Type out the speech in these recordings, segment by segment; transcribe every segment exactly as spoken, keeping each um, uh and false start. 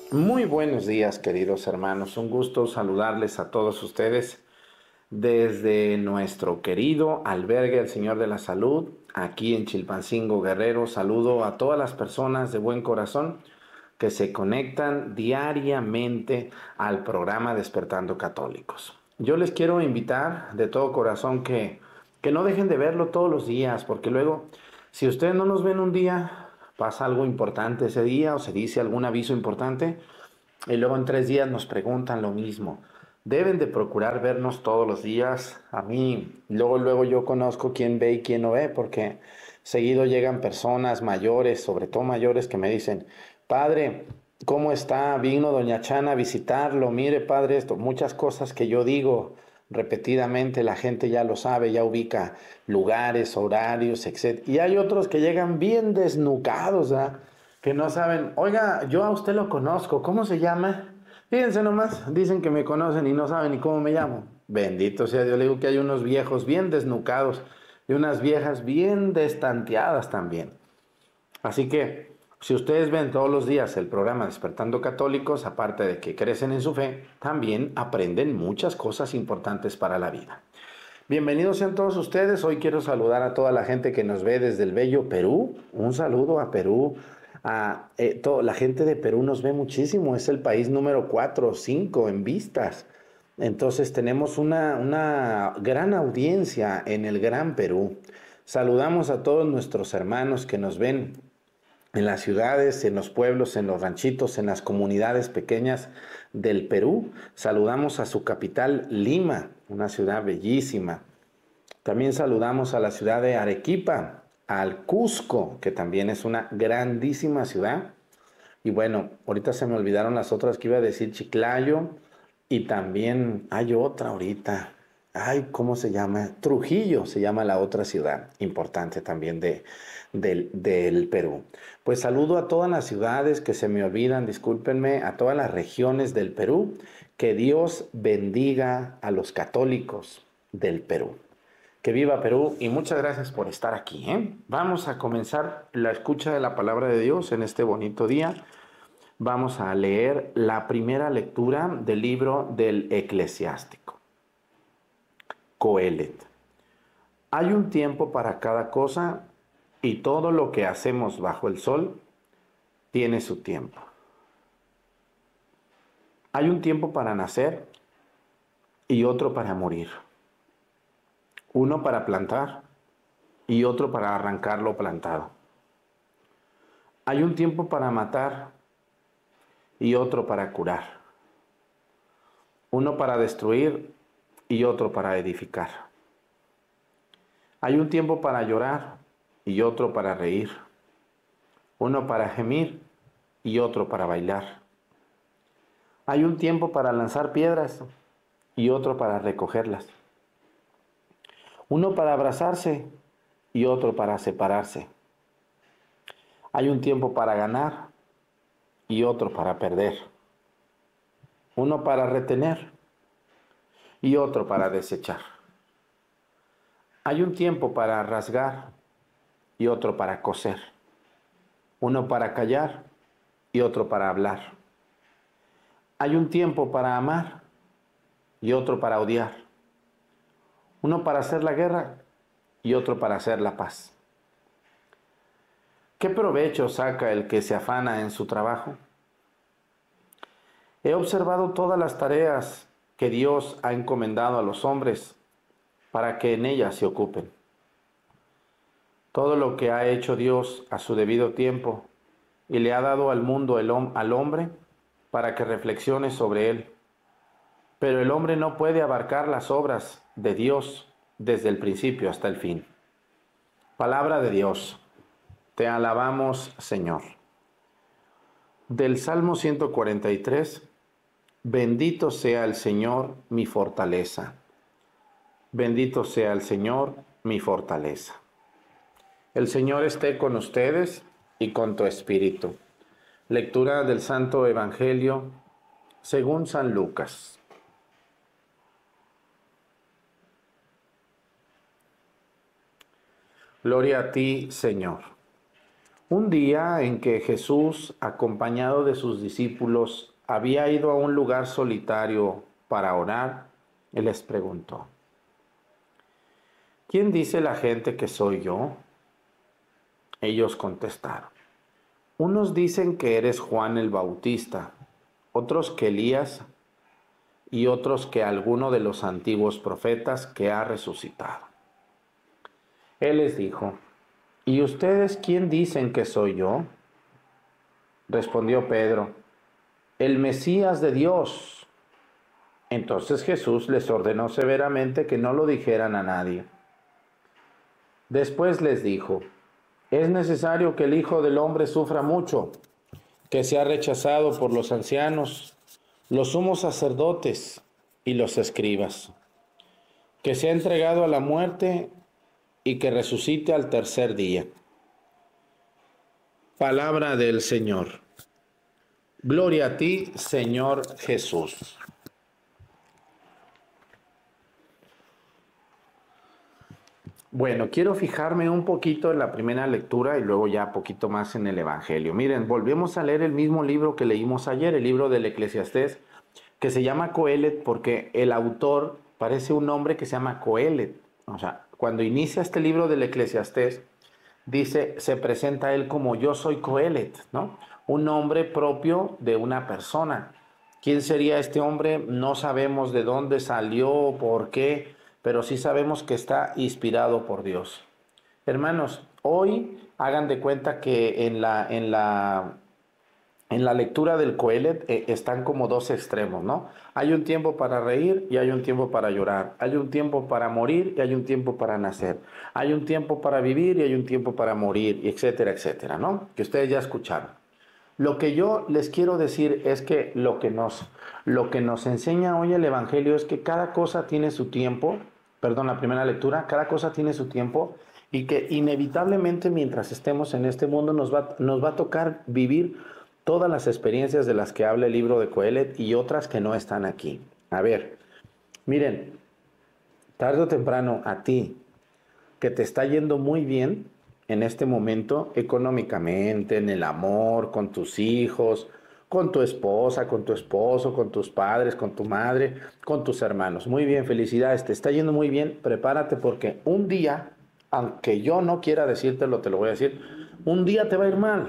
Muy buenos días, queridos hermanos. Un gusto saludarles a todos ustedes desde nuestro querido albergue El Señor de la Salud, aquí en Chilpancingo, Guerrero. Saludo a todas las personas de buen corazón que se conectan diariamente al programa Despertando Católicos. Yo les quiero invitar de todo corazón que, que no dejen de verlo todos los días, porque luego, si ustedes no nos ven un día, pasa algo importante ese día o se dice algún aviso importante y luego en tres días nos preguntan lo mismo. Deben de procurar vernos todos los días. A mí, luego, luego yo conozco quién ve y quién no ve, porque seguido llegan personas mayores, sobre todo mayores, que me dicen, padre, ¿cómo está? Vino doña Chana a visitarlo. Mire, padre, esto, muchas cosas que yo digo repetidamente, la gente ya lo sabe, ya ubica lugares, horarios, etcétera. Y hay otros que llegan bien desnucados, ¿verdad? Que no saben, oiga, yo a usted lo conozco, ¿cómo se llama? Fíjense nomás, dicen que me conocen y no saben ni cómo me llamo. Bendito sea Dios, le digo que hay unos viejos bien desnucados y unas viejas bien destanteadas también. Así que, si ustedes ven todos los días el programa Despertando Católicos, aparte de que crecen en su fe, también aprenden muchas cosas importantes para la vida. Bienvenidos sean todos ustedes. Hoy quiero saludar a toda la gente que nos ve desde el bello Perú. Un saludo a Perú. A, eh, to- la gente de Perú nos ve muchísimo. Es el país número cuatro o cinco en vistas. Entonces tenemos una, una gran audiencia en el Gran Perú. Saludamos a todos nuestros hermanos que nos ven en las ciudades, en los pueblos, en los ranchitos, en las comunidades pequeñas del Perú. Saludamos a su capital, Lima, una ciudad bellísima. También saludamos a la ciudad de Arequipa, al Cusco, que también es una grandísima ciudad. Y bueno, ahorita se me olvidaron las otras que iba a decir, Chiclayo, y también hay otra ahorita. Ay, ¿cómo se llama? Trujillo se llama la otra ciudad importante también de, del, del Perú. Pues saludo a todas las ciudades que se me olvidan, discúlpenme, a todas las regiones del Perú. Que Dios bendiga a los católicos del Perú. Que viva Perú y muchas gracias por estar aquí, ¿eh? Vamos a comenzar la escucha de la palabra de Dios en este bonito día. Vamos a leer la primera lectura del libro del Eclesiástico. Coelet. Hay un tiempo para cada cosa y todo lo que hacemos bajo el sol tiene su tiempo. Hay un tiempo para nacer y otro para morir. Uno para plantar y otro para arrancar lo plantado. Hay un tiempo para matar y otro para curar. Uno para destruir y otro para edificar. Hay un tiempo para llorar y otro para reír. Uno para gemir y otro para bailar. Hay un tiempo para lanzar piedras y otro para recogerlas. Uno para abrazarse y otro para separarse. Hay un tiempo para ganar y otro para perder. Uno para retener y otro para desechar. Hay un tiempo para rasgar y otro para coser. Uno para callar y otro para hablar. Hay un tiempo para amar y otro para odiar. Uno para hacer la guerra y otro para hacer la paz. ¿Qué provecho saca el que se afana en su trabajo? He observado todas las tareas que Dios ha encomendado a los hombres para que en ellas se ocupen. Todo lo que ha hecho Dios a su debido tiempo y le ha dado al mundo el, al hombre para que reflexione sobre él. Pero el hombre no puede abarcar las obras de Dios desde el principio hasta el fin. Palabra de Dios. Te alabamos, Señor. Del Salmo ciento cuarenta y tres. Bendito sea el Señor, mi fortaleza. Bendito sea el Señor, mi fortaleza. El Señor esté con ustedes y con tu espíritu. Lectura del Santo Evangelio según San Lucas. Gloria a ti, Señor. Un día en que Jesús, acompañado de sus discípulos, había ido a un lugar solitario para orar, Él les preguntó: ¿quién dice la gente que soy yo? Ellos contestaron: unos dicen que eres Juan el Bautista, otros que Elías y otros que alguno de los antiguos profetas que ha resucitado. Él les dijo: ¿y ustedes quién dicen que soy yo? Respondió Pedro: el Mesías de Dios. Entonces Jesús les ordenó severamente que no lo dijeran a nadie. Después les dijo: es necesario que el Hijo del Hombre sufra mucho, que sea rechazado por los ancianos, los sumos sacerdotes y los escribas, que sea entregado a la muerte y que resucite al tercer día. Palabra del Señor. Gloria a ti, Señor Jesús. Bueno, quiero fijarme un poquito en la primera lectura y luego ya poquito más en el Evangelio. Miren, volvemos a leer el mismo libro que leímos ayer, el libro del Eclesiastés, que se llama Coelet porque el autor parece un hombre que se llama Coelet. O sea, cuando inicia este libro del Eclesiastés, dice, se presenta él como yo soy Coelet, ¿no? Un nombre propio de una persona. ¿Quién sería este hombre? No sabemos de dónde salió, por qué, pero sí sabemos que está inspirado por Dios. Hermanos, hoy hagan de cuenta que en la, en la, en la lectura del Coelet eh, están como dos extremos, ¿no? Hay un tiempo para reír y hay un tiempo para llorar. Hay un tiempo para morir y hay un tiempo para nacer. Hay un tiempo para vivir y hay un tiempo para morir, etcétera, etcétera, ¿no? Que ustedes ya escucharon. Lo que yo les quiero decir es que lo que nos, lo que nos enseña hoy el Evangelio es que cada cosa tiene su tiempo, perdón, la primera lectura, cada cosa tiene su tiempo y que inevitablemente mientras estemos en este mundo nos va, nos va a tocar vivir todas las experiencias de las que habla el libro de Coelet y otras que no están aquí. A ver, miren, tarde o temprano a ti, que te está yendo muy bien en este momento económicamente, en el amor, con tus hijos, con tu esposa, con tu esposo, con tus padres, con tu madre, con tus hermanos. Muy bien, felicidades, te está yendo muy bien, prepárate porque un día, aunque yo no quiera decírtelo, te lo voy a decir, un día te va a ir mal.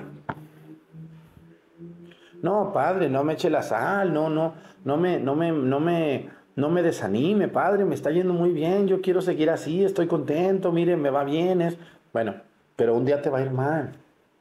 No, padre, no me eche la sal, no, no, no me, no me, no me, no me desanime, padre, me está yendo muy bien, yo quiero seguir así, estoy contento, mire, me va bien, es, bueno, pero un día te va a ir mal.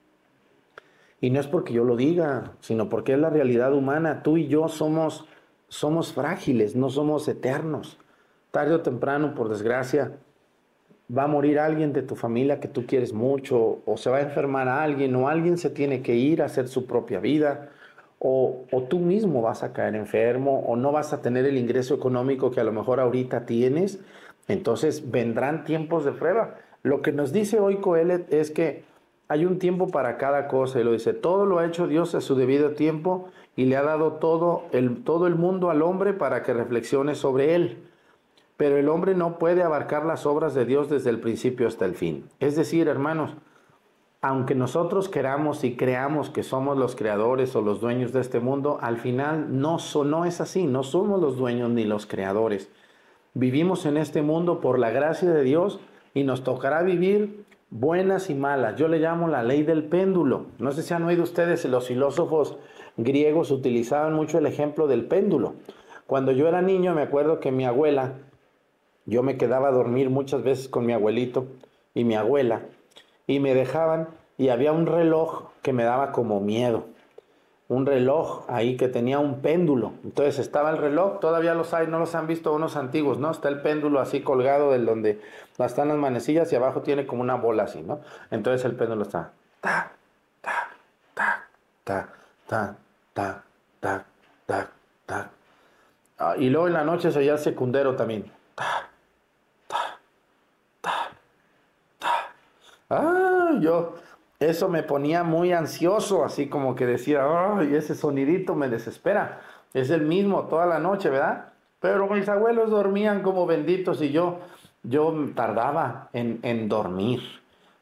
Y no es porque yo lo diga, sino porque es la realidad humana. Tú y yo somos, somos frágiles, no somos eternos. Tarde o temprano, por desgracia, va a morir alguien de tu familia que tú quieres mucho, o se va a enfermar a alguien, o alguien se tiene que ir a hacer su propia vida, o, o tú mismo vas a caer enfermo, o no vas a tener el ingreso económico que a lo mejor ahorita tienes. Entonces vendrán tiempos de prueba. Lo que nos dice hoy Coelet es que hay un tiempo para cada cosa, y lo dice, todo lo ha hecho Dios a su debido tiempo y le ha dado todo el, todo el mundo al hombre para que reflexione sobre él. Pero el hombre no puede abarcar las obras de Dios desde el principio hasta el fin. Es decir, hermanos, aunque nosotros queramos y creamos que somos los creadores o los dueños de este mundo, al final no, so, no es así, no somos los dueños ni los creadores. Vivimos en este mundo por la gracia de Dios y nos tocará vivir buenas y malas. Yo le llamo la ley del péndulo. No sé si han oído ustedes, los filósofos griegos utilizaban mucho el ejemplo del péndulo. Cuando yo era niño me acuerdo que mi abuela, yo me quedaba a dormir muchas veces con mi abuelito y mi abuela, y me dejaban, y había un reloj que me daba como miedo. Un reloj ahí que tenía un péndulo. Entonces estaba el reloj, todavía los hay, no los han visto unos antiguos, ¿no? Está el péndulo así colgado del donde están las manecillas y abajo tiene como una bola así, ¿no? Entonces el péndulo está ta, ta, ta, ta, ta, ta, ta, ta, ta. Ah, y luego en la noche se oía el secundero también. Ta, ta, ta, ta. Ah, yo... Eso me ponía muy ansioso, así como que decía, ay, ese sonidito me desespera. Es el mismo toda la noche, ¿verdad? Pero mis abuelos dormían como benditos y yo, yo tardaba en, en dormir.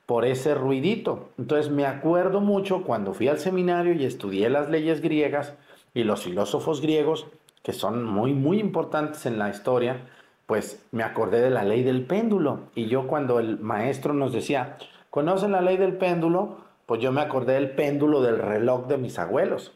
por ese ruidito. Entonces me acuerdo mucho cuando fui al seminario y estudié las leyes griegas y los filósofos griegos, que son muy, muy importantes en la historia, pues me acordé de la ley del péndulo. Y yo cuando el maestro nos decía, ¿conocen la ley del péndulo? Pues yo me acordé del péndulo del reloj de mis abuelos.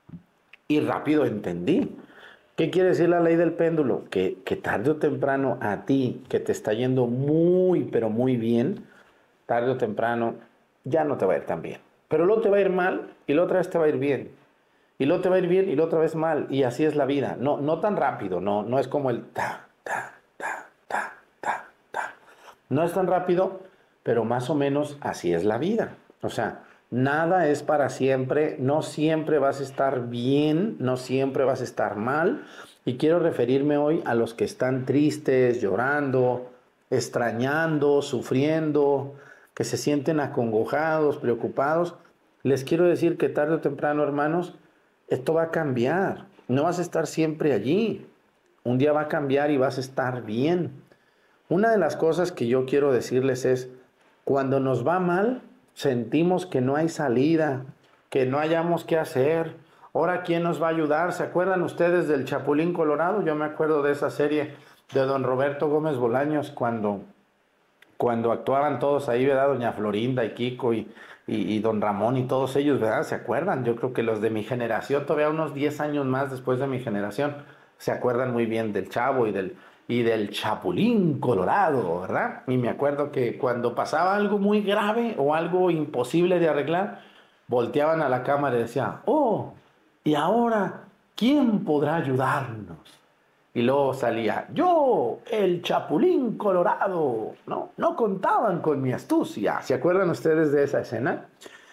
Y rápido entendí. ¿Qué quiere decir la ley del péndulo? Que, que tarde o temprano a ti, que te está yendo muy, pero muy bien, tarde o temprano ya no te va a ir tan bien. Pero luego te va a ir mal y la otra vez te va a ir bien. Y luego te va a ir bien y la otra vez mal. Y así es la vida. No, no tan rápido, no, no es como el ta, ta, ta, ta, ta, ta. No es tan rápido, pero más o menos así es la vida. O sea, nada es para siempre, no siempre vas a estar bien, no siempre vas a estar mal. Y quiero referirme hoy a los que están tristes, llorando, extrañando, sufriendo, que se sienten acongojados, preocupados. Les quiero decir que tarde o temprano, hermanos, esto va a cambiar. No vas a estar siempre allí. Un día va a cambiar y vas a estar bien. Una de las cosas que yo quiero decirles es, cuando nos va mal, sentimos que no hay salida, que no hayamos qué hacer. Ahora, ¿quién nos va a ayudar? ¿Se acuerdan ustedes del Chapulín Colorado? Yo me acuerdo de esa serie de don Roberto Gómez Bolaños cuando, cuando actuaban todos ahí, ¿verdad? Doña Florinda y Kiko y, y, y don Ramón y todos ellos, ¿verdad? ¿Se acuerdan? Yo creo que los de mi generación, todavía unos diez años más después de mi generación, se acuerdan muy bien del Chavo y del, y del Chapulín Colorado, ¿verdad? Y me acuerdo que cuando pasaba algo muy grave o algo imposible de arreglar, volteaban a la cámara y decían, oh, ¿y ahora quién podrá ayudarnos? Y luego salía, yo, el Chapulín Colorado. No, no contaban con mi astucia. ¿Se acuerdan ustedes de esa escena?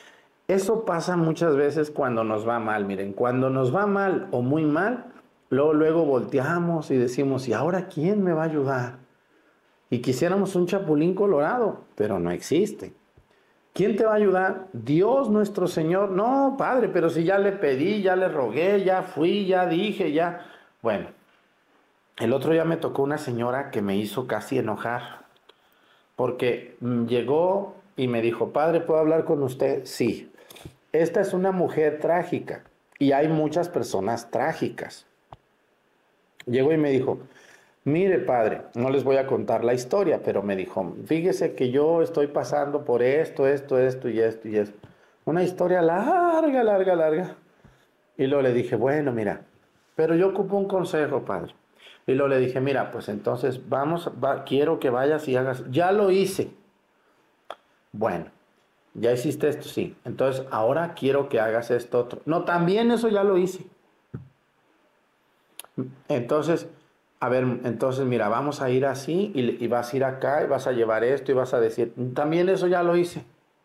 Eso pasa muchas veces cuando nos va mal. Miren, cuando nos va mal o muy mal, luego, luego volteamos y decimos, ¿y ahora quién me va a ayudar? Y quisiéramos un Chapulín Colorado, pero no existe. ¿Quién te va a ayudar? Dios nuestro Señor. No, Padre, pero si ya le pedí, ya le rogué, ya fui, ya dije, ya. Bueno, el otro día me tocó una señora que me hizo casi enojar, porque llegó y me dijo, Padre, ¿puedo hablar con usted? Sí. Esta es una mujer trágica y hay muchas personas trágicas. Llegó y me dijo, mire, Padre, no les voy a contar la historia, pero me dijo, fíjese que yo estoy pasando por esto, esto, esto y esto y esto. Una historia larga, larga, larga. Y luego le dije, bueno, mira, pero yo ocupo un consejo, Padre. Y luego le dije, mira, pues entonces vamos, va, quiero que vayas y hagas. Ya lo hice. Bueno, ya hiciste esto, sí. Entonces ahora quiero que hagas esto otro. No, también eso ya lo hice. Entonces, a ver, entonces mira, vamos a ir así y, y vas a ir acá y vas a llevar esto y vas a decir, también eso ya lo hice.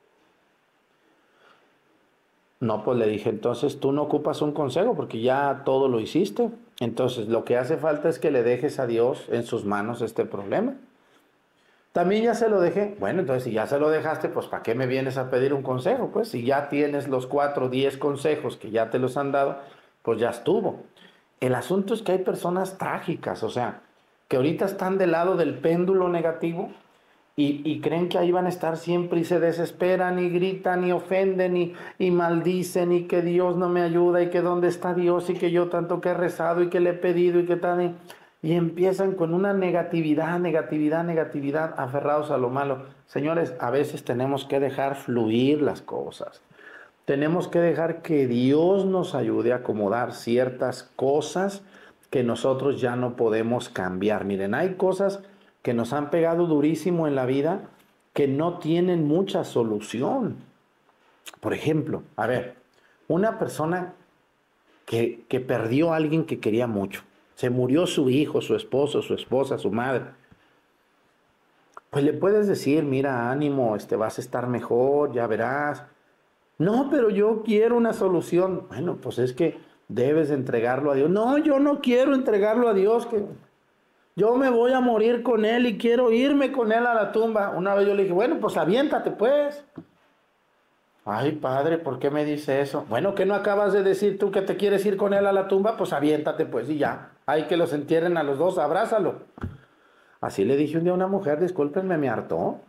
No, pues le dije, entonces tú no ocupas un consejo porque ya todo lo hiciste. Entonces lo que hace falta es que le dejes a Dios en sus manos este problema. También ya se lo dejé. Bueno, entonces si ya se lo dejaste, pues ¿para qué me vienes a pedir un consejo? Pues si ya tienes los cuatro, diez consejos que ya te los han dado, pues ya estuvo. El asunto es que hay personas trágicas, o sea, que ahorita están del lado del péndulo negativo y, y creen que ahí van a estar siempre y se desesperan y gritan y ofenden y, y maldicen y que Dios no me ayuda y que dónde está Dios y que yo tanto que he rezado y que le he pedido y que tal. Y, y empiezan con una negatividad, negatividad, negatividad, aferrados a lo malo. Señores, a veces tenemos que dejar fluir las cosas. Tenemos que dejar que Dios nos ayude a acomodar ciertas cosas que nosotros ya no podemos cambiar. Miren, hay cosas que nos han pegado durísimo en la vida que no tienen mucha solución. Por ejemplo, a ver, una persona que, que perdió a alguien que quería mucho. Se murió su hijo, su esposo, su esposa, su madre. Pues le puedes decir, mira, ánimo, este, vas a estar mejor, ya verás. No, pero yo quiero una solución. Bueno, pues es que debes entregarlo a Dios. No, yo no quiero entregarlo a Dios, que yo me voy a morir con él y quiero irme con él a la tumba. Una vez yo le dije, bueno, pues aviéntate pues. Ay, Padre, ¿por qué me dice eso? Bueno, ¿qué no acabas de decir tú que te quieres ir con él a la tumba? Pues aviéntate pues y ya. Hay que los entierren a los dos, abrázalo. Así le dije un día a una mujer, discúlpenme, me hartó.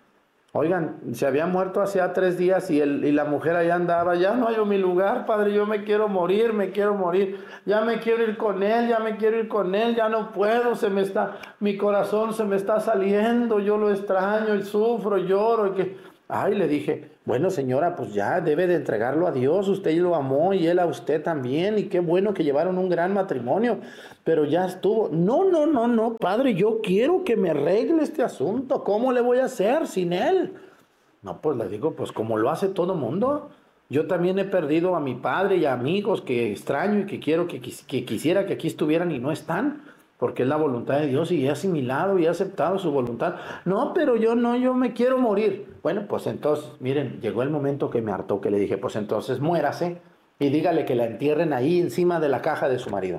Oigan, se había muerto hacía tres días y, el, y la mujer allá andaba, ya no hay mi lugar, padre, yo me quiero morir, me quiero morir, ya me quiero ir con él, ya me quiero ir con él, ya no puedo, se me está, mi corazón se me está saliendo, yo lo extraño y sufro, lloro, y que... Ay, le dije, bueno señora, pues ya debe de entregarlo a Dios, usted lo amó y él a usted también, y qué bueno que llevaron un gran matrimonio, pero ya estuvo. No, no, no, no, padre, yo quiero que me arregle este asunto, ¿cómo le voy a hacer sin él? No, pues le digo, pues como lo hace todo mundo. Yo también he perdido a mi padre y a amigos que extraño y que quiero que, quis- que quisiera que aquí estuvieran y no están, porque es la voluntad de Dios y he asimilado y he aceptado su voluntad. No, pero yo no, yo me quiero morir. Bueno, pues entonces, miren, llegó el momento que me hartó, que le dije, pues entonces muérase y dígale que la entierren ahí encima de la caja de su marido.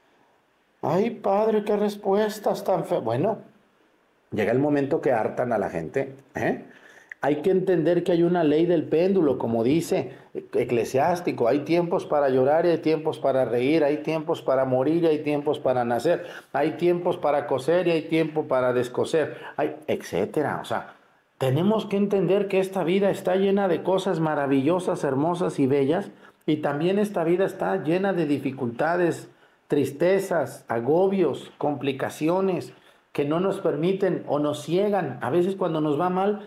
Ay, padre, qué respuestas tan feas. Bueno, llega el momento que hartan a la gente, ¿eh? Hay que entender que hay una ley del péndulo, como dice Eclesiástico. Hay tiempos para llorar y hay tiempos para reír, hay tiempos para morir y hay tiempos para nacer, hay tiempos para coser y hay tiempo para descoser, hay, etcétera. O sea, tenemos que entender que esta vida está llena de cosas maravillosas, hermosas y bellas, y también esta vida está llena de dificultades, tristezas, agobios, complicaciones que no nos permiten o nos ciegan. A veces cuando nos va mal,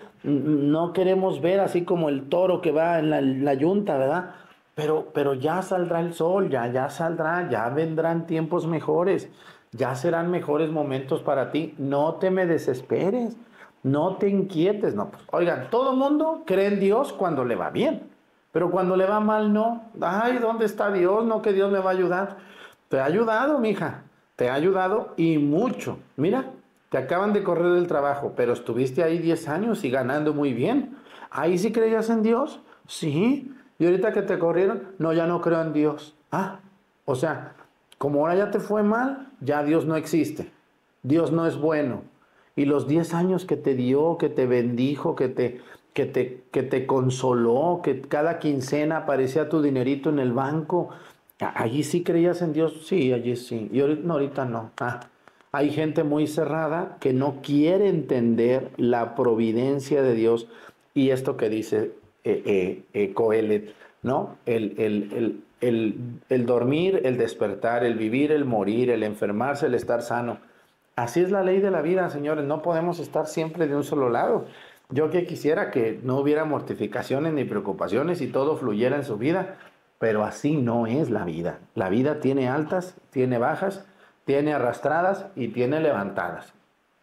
no queremos ver así como el toro que va en la, la yunta, ¿verdad? Pero, pero ya saldrá el sol, ya, ya saldrá, ya vendrán tiempos mejores, ya serán mejores momentos para ti. No te me desesperes, no te inquietes, no. Pues, oigan, todo mundo cree en Dios cuando le va bien, pero cuando le va mal, no. Ay, ¿dónde está Dios? No, que Dios me va a ayudar. Te ha ayudado, mija, te ha ayudado y mucho. Mira, te acaban de correr del trabajo, pero estuviste ahí diez años y ganando muy bien. Ahí sí creías en Dios, sí. Y ahorita que te corrieron, no, ya no creo en Dios. Ah, o sea, como ahora ya te fue mal, ya Dios no existe. Dios no es bueno. Y los diez años que te dio, que te bendijo, que te, que te, que te consoló, que cada quincena aparecía tu dinerito en el banco, allí sí creías en Dios, sí, allí sí. Y ahorita no, ahorita no. Ah, hay gente muy cerrada que no quiere entender la providencia de Dios y esto que dice eh, eh, eh, Coelet, ¿no? El, el, el, el, el dormir, el despertar, el vivir, el morir, el enfermarse, el estar sano. Así es la ley de la vida, señores. No podemos estar siempre de un solo lado. Yo que quisiera que no hubiera mortificaciones ni preocupaciones y todo fluyera en su vida, pero así no es la vida. La vida tiene altas, tiene bajas, tiene arrastradas y tiene levantadas.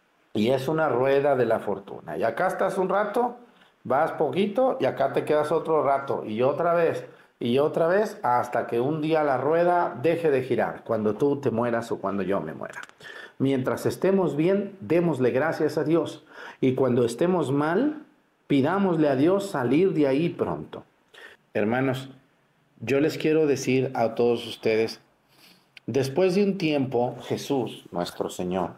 Y es una rueda de la fortuna. Y acá estás un rato, vas poquito y acá te quedas otro rato y otra vez y otra vez hasta que un día la rueda deje de girar, cuando tú te mueras o cuando yo me muera. Mientras estemos bien, démosle gracias a Dios. Y cuando estemos mal, pidámosle a Dios salir de ahí pronto. Hermanos, yo les quiero decir a todos ustedes, después de un tiempo, Jesús, nuestro Señor,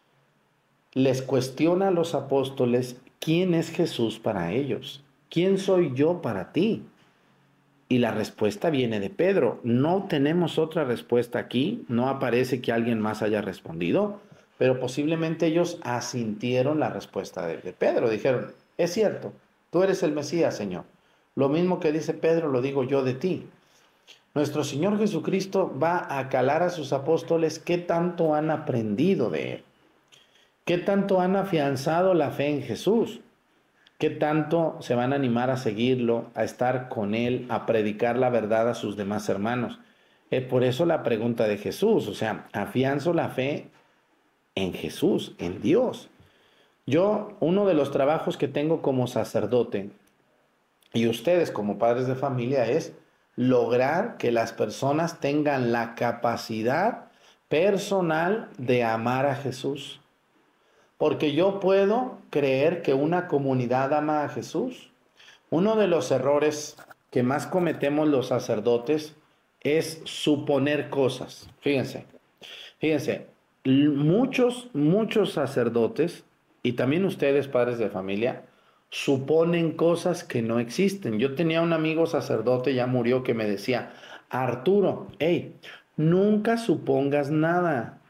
les cuestiona a los apóstoles quién es Jesús para ellos. ¿Quién soy yo para ti? Y la respuesta viene de Pedro. No tenemos otra respuesta aquí, no aparece que alguien más haya respondido, pero posiblemente ellos asintieron la respuesta de, de Pedro. Dijeron, es cierto, tú eres el Mesías, Señor. Lo mismo que dice Pedro, lo digo yo de ti. Nuestro Señor Jesucristo va a calar a sus apóstoles qué tanto han aprendido de Él, qué tanto han afianzado la fe en Jesús. ¿Qué tanto se van a animar a seguirlo, a estar con él, a predicar la verdad a sus demás hermanos? Eh, por eso la pregunta de Jesús, o sea, afianzo la fe en Jesús, en Dios. Yo, uno de los trabajos que tengo como sacerdote y ustedes como padres de familia es lograr que las personas tengan la capacidad personal de amar a Jesús. Porque yo puedo creer que una comunidad ama a Jesús. Uno de los errores que más cometemos los sacerdotes es suponer cosas. Fíjense, fíjense, muchos, muchos sacerdotes y también ustedes, padres de familia, suponen cosas que no existen. Yo tenía un amigo sacerdote, ya murió, que me decía, Arturo, hey, nunca supongas nada.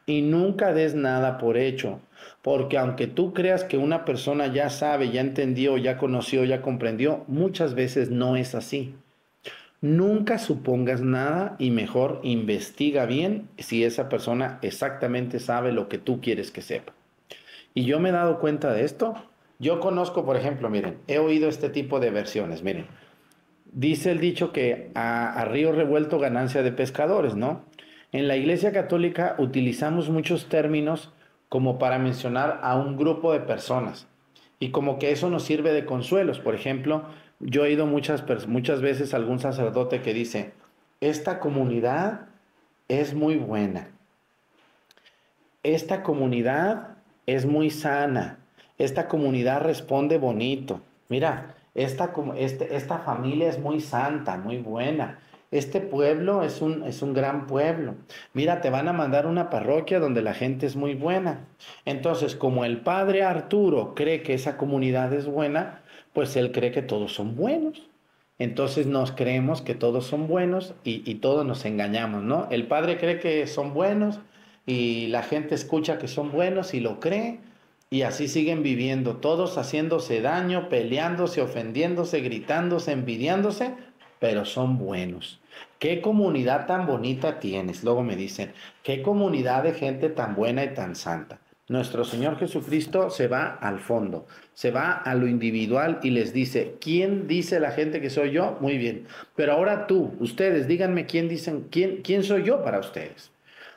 Y nunca des nada por hecho, porque aunque tú creas que una persona ya sabe, ya entendió, ya conoció, ya comprendió, muchas veces no es así. Nunca supongas nada y mejor investiga bien si esa persona exactamente sabe lo que tú quieres que sepa. Y yo me he dado cuenta de esto. Yo conozco, por ejemplo, miren, he oído este tipo de versiones. Miren, dice el dicho que a, a río revuelto ganancia de pescadores, ¿no? En la Iglesia Católica utilizamos muchos términos como para mencionar a un grupo de personas y como que eso nos sirve de consuelos. Por ejemplo, yo he oído muchas, muchas veces a algún sacerdote que dice, esta comunidad es muy buena, esta comunidad es muy sana, esta comunidad responde bonito. Mira, esta, este, esta familia es muy santa, muy buena. Este pueblo es un, es un gran pueblo. Mira, te van a mandar una parroquia donde la gente es muy buena. Entonces, como el padre Arturo cree que esa comunidad es buena, pues él cree que todos son buenos. Entonces nos creemos que todos son buenos y, y todos nos engañamos, ¿no? El padre cree que son buenos y la gente escucha que son buenos y lo cree y así siguen viviendo, todos haciéndose daño, peleándose, ofendiéndose, gritándose, envidiándose, pero son buenos. ¿Qué comunidad tan bonita tienes? Luego me dicen, ¿qué comunidad de gente tan buena y tan santa? Nuestro Señor Jesucristo se va al fondo, se va a lo individual y les dice, ¿quién dice la gente que soy yo? Muy bien, pero ahora tú, ustedes, díganme quién dicen, quién, quién soy yo para ustedes.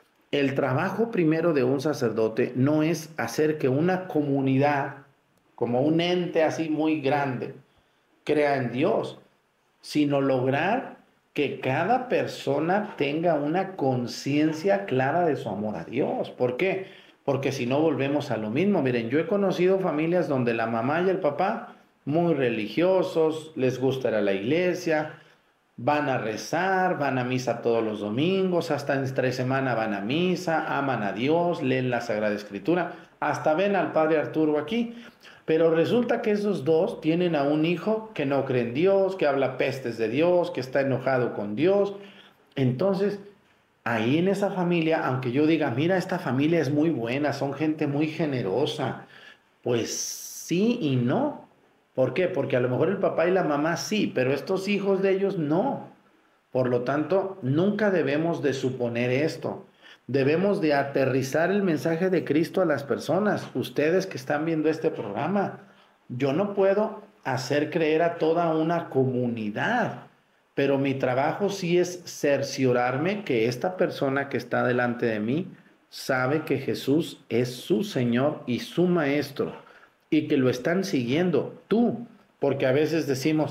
El trabajo primero de un sacerdote no es hacer que una comunidad, como un ente así muy grande, crea en Dios, sino lograr que cada persona tenga una conciencia clara de su amor a Dios. ¿Por qué? Porque si no volvemos a lo mismo. Miren, yo he conocido familias donde la mamá y el papá, muy religiosos, les gusta ir a la iglesia, van a rezar, van a misa todos los domingos, hasta entre semana van a misa, aman a Dios, leen la Sagrada Escritura, hasta ven al padre Arturo aquí. Pero resulta que esos dos tienen a un hijo que no cree en Dios, que habla pestes de Dios, que está enojado con Dios. Entonces, ahí en esa familia, aunque yo diga, mira, esta familia es muy buena, son gente muy generosa, pues sí y no. ¿Por qué? Porque a lo mejor el papá y la mamá sí, pero estos hijos de ellos no. Por lo tanto, nunca debemos de suponer esto. Debemos de aterrizar el mensaje de Cristo a las personas. Ustedes que están viendo este programa, yo no puedo hacer creer a toda una comunidad, pero mi trabajo sí es cerciorarme que esta persona que está delante de mí sabe que Jesús es su Señor y su Maestro y que lo están siguiendo tú, porque a veces decimos,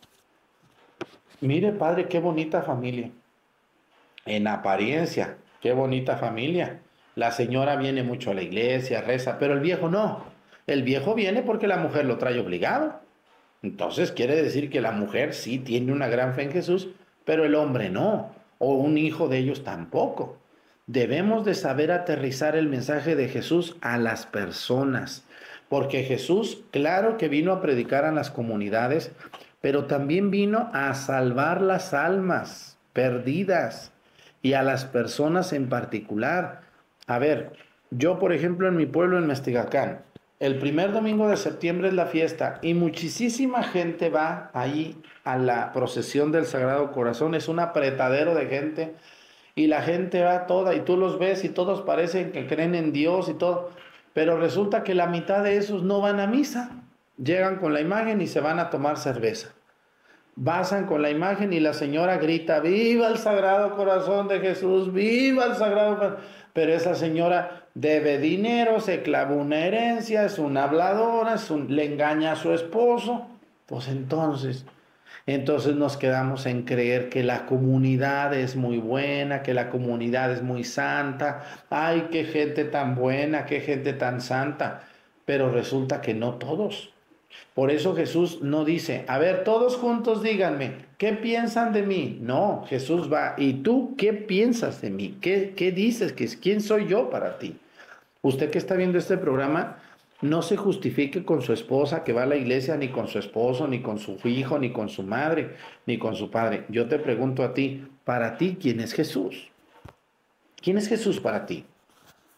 mire padre, qué bonita familia, en apariencia, qué bonita familia, la señora viene mucho a la iglesia, reza, pero el viejo no, el viejo viene porque la mujer lo trae obligado, entonces quiere decir que la mujer sí tiene una gran fe en Jesús, pero el hombre no, o un hijo de ellos tampoco. Debemos de saber aterrizar el mensaje de Jesús a las personas, porque Jesús, claro que vino a predicar a las comunidades, pero también vino a salvar las almas perdidas y a las personas en particular. A ver, yo por ejemplo en mi pueblo en Mestigacán, el primer domingo de septiembre es la fiesta y muchísima gente va ahí a la procesión del Sagrado Corazón, es un apretadero de gente y la gente va toda y tú los ves y todos parecen que creen en Dios y todo. Pero resulta que la mitad de esos no van a misa. Llegan con la imagen y se van a tomar cerveza. Pasan con la imagen y la señora grita, ¡viva el Sagrado Corazón de Jesús! ¡Viva el Sagrado Corazón! Pero esa señora debe dinero, se clava una herencia, es una habladora, es un, le engaña a su esposo. Pues entonces... Entonces nos quedamos en creer que la comunidad es muy buena, que la comunidad es muy santa. ¡Ay, qué gente tan buena, qué gente tan santa! Pero resulta que no todos. Por eso Jesús no dice, a ver, todos juntos díganme, ¿qué piensan de mí? No, Jesús va, ¿y tú qué piensas de mí? ¿Qué, qué dices? ¿Quién soy yo para ti? Usted que está viendo este programa, no se justifique con su esposa que va a la iglesia, ni con su esposo, ni con su hijo, ni con su madre, ni con su padre. Yo te pregunto a ti, para ti, ¿quién es Jesús? ¿Quién es Jesús para ti?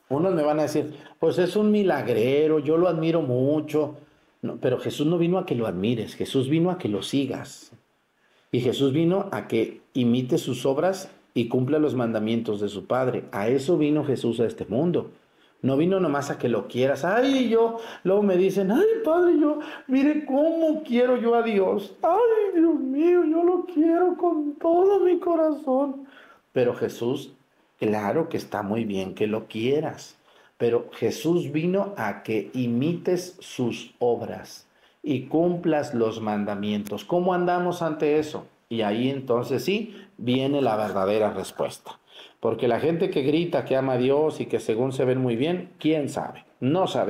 Unos me van a decir, pues es un milagrero, yo lo admiro mucho. No, pero Jesús no vino a que lo admires, Jesús vino a que lo sigas. Y Jesús vino a que imite sus obras y cumpla los mandamientos de su Padre. A eso vino Jesús a este mundo. No vino nomás a que lo quieras. Ay, yo, luego me dicen, ay, Padre, yo, mire cómo quiero yo a Dios. Ay, Dios mío, yo lo quiero con todo mi corazón. Pero Jesús, claro que está muy bien que lo quieras. Pero Jesús vino a que imites sus obras y cumplas los mandamientos. ¿Cómo andamos ante eso? Y ahí entonces sí viene la verdadera respuesta. Porque la gente que grita que ama a Dios y que según se ven muy bien, ¿quién sabe? No sabe.